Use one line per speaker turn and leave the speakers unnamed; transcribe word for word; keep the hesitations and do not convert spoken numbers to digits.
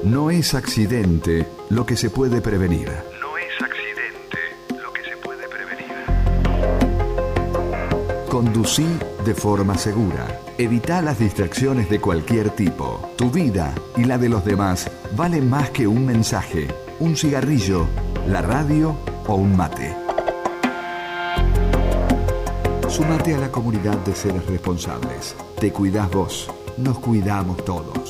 No es accidente lo que se puede prevenir.
No es accidente lo que se puede prevenir.
Conducí de forma segura. Evita las distracciones de cualquier tipo. Tu vida y la de los demás valen más que un mensaje, un cigarrillo, la radio o un mate. Sumate a la comunidad de seres responsables. Te cuidás vos, nos cuidamos todos.